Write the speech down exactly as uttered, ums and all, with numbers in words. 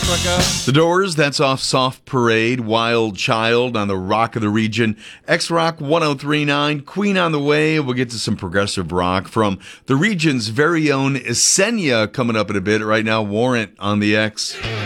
Africa. The Doors, that's off Soft Parade. Wild Child on the Rock of the Region. X-Rock one oh three point nine. Queen on the way. We'll get to some progressive rock from the region's very own Esenia coming up in a bit. Right now, Warrant on the X.